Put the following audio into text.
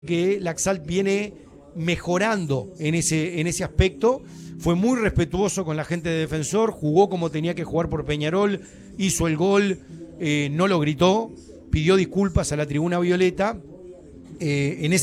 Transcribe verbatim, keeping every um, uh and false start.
que Laxalt viene mejorando en ese, en ese aspecto. Fue muy respetuoso con la gente de Defensor, jugó como tenía que jugar por Peñarol, hizo el gol, eh, no lo gritó, pidió disculpas a la tribuna violeta. Eh, en ese